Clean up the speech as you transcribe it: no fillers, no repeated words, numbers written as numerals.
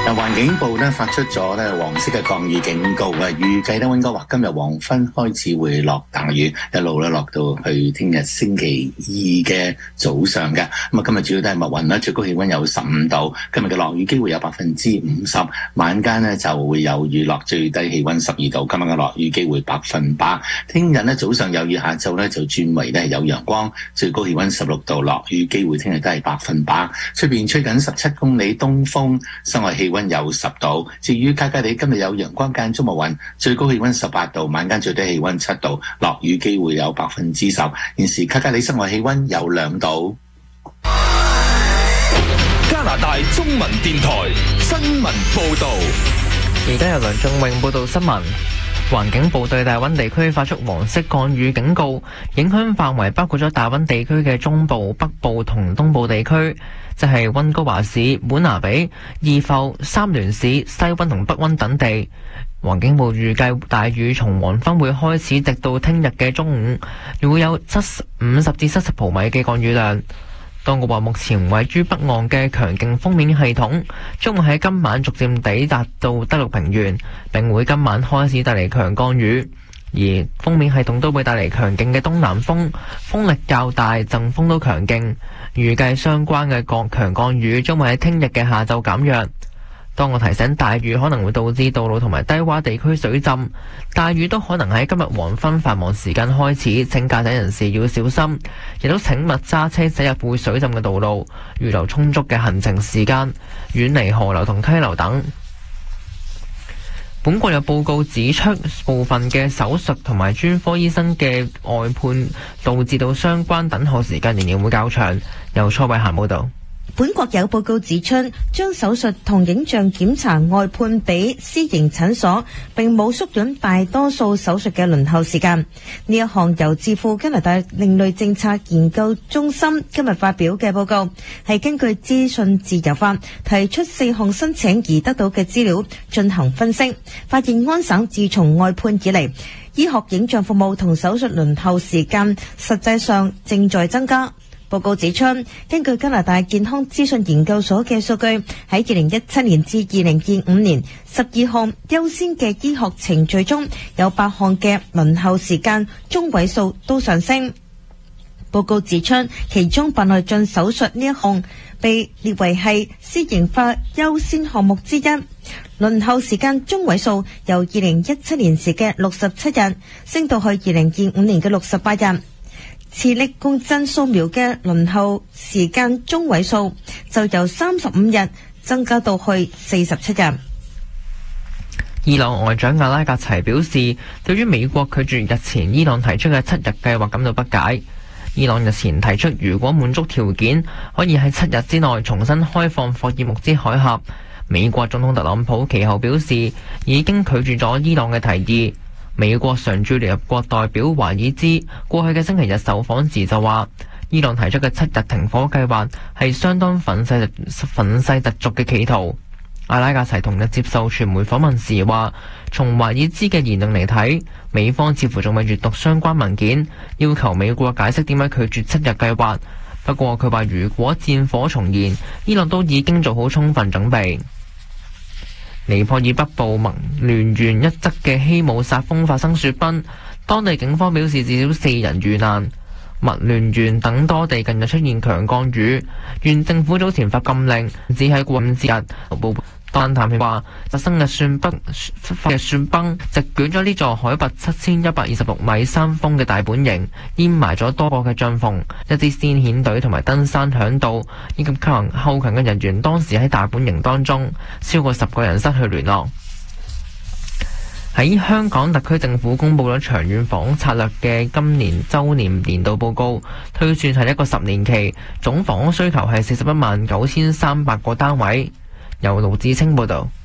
環境部咧發出咗咧黃色嘅降雨警告嘅，預計咧溫哥華今日黃昏開始會落大雨，一路咧落到去聽日星期二嘅早上嘅。咁啊，今日主要都係密雲啦，最高氣溫有15度。今日嘅落雨機會有50%，晚間咧就會有雨落，最低氣溫12度。今日嘅落雨機會100%。聽日咧早上有雨，下晝咧就轉為咧有陽光，最高氣溫16度，落雨機會聽日都係100%。出邊吹緊17公里東風，室外氣溫有10度。至於加加利今日有陽光間中密雲，最高氣溫18度，晚間最低氣溫7度，落雨機會有10%。現時加加利室外氣溫有2度。 加拿大中文電台新聞報道， 而家由梁仲永報道新聞。環境部對大溫地區發出黃色降雨警告，影響範圍包括咗大溫地區嘅中部、北部同東部地區，即係溫哥華市、本拿比、怡浮、三聯市、西溫同北溫等地。環境部預計大雨從黃昏會開始，直到聽日嘅中午，會有50至70毫米嘅降雨量。當局話，目前位於北岸嘅強勁鋒面系統將會喺今晚逐漸抵達到德陸平原，並會今晚開始帶嚟強降雨。而鋒面系統都會帶嚟強勁嘅東南風，風力較大，陣風都強勁。預計相關嘅強降雨將會喺聽日嘅下晝減弱。當局提醒，大雨可能會導致道路同埋低洼地區水浸，大雨都可能喺今日黃昏繁忙時間開始，請駕駛人士要小心，亦都請勿揸車駛入會水浸嘅道路，預留充足嘅行程時間，遠離河流同溪流等。本國有報告指出，部分嘅手術同埋專科醫生嘅外判，導致到相關等候時間仍然會較長。由蔡偉嫻報道。 本國有報告指出，將手術同影像檢查外判俾私營診所，並冇縮短大多數手術嘅輪候時間。呢一項由智庫加拿大另類政策研究中心今日發表嘅報告，係根據資訊自由法提出4項申請而得到嘅資料進行分析，發現安省自從外判以嚟，醫學影像服務同手術輪候時間實際上正在增加。報告指出，根據加拿大健康資訊研究所嘅數據，喺2017年至2025年12項優先嘅醫學程序中，有8項嘅輪候時間中位數都上升。報告指出，其中白內障手術呢一項被列為係私營化優先項目之一，輪候時間中位數由2017年時嘅67日升到去2025年嘅68日。磁力共振掃描嘅輪候時間中位數就由35日增加到去47日。 伊朗外長阿拉格齊表示，對於美國拒絕日前伊朗提出嘅7日計劃感到不解。伊朗日前提出，如果滿足條件，可以喺7日之內重新開放霍爾木茲海峽。美國總統特朗普其後表示，已經拒絕咗伊朗嘅提議。美國常駐聯合國代表華爾茲過去嘅星期日受訪時就話，伊朗提出嘅7日停火計劃係相當憤世嫉俗嘅企圖。阿拉格齊同日接受傳媒訪問時話，從華爾茲嘅言論嚟睇，美方似乎仲未閱讀相關文件，要求美國解釋點解拒絕7日計劃。不過佢話，如果戰火重燃，伊朗都已經做好充分準備。尼泊爾北部麥聯縣一側嘅希姆薩峰發生雪崩，當地警方表示至少4人遇難。麥聯縣等多地近日出現強降雨，縣政府早前發禁令，只喺過5節日報。但探員話，發生嘅雪崩席捲咗呢座海拔7126米山峰嘅大本營，淹埋咗多個嘅帳篷。一支先遣隊同埋登山響導以及後勤嘅人員當時喺大本營當中，超過10個人失去聯絡。喺香港特區政府公布咗長遠房屋策略嘅今年週年度報告，推算係一個10年期，總房屋需求係419300個單位。由盧志清報導。